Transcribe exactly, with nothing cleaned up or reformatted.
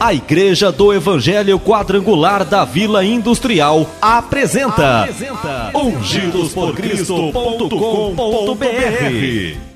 A Igreja do Evangelho Quadrangular da Vila Industrial apresenta, apresenta Ungidos por Cristo ponto com ponto br.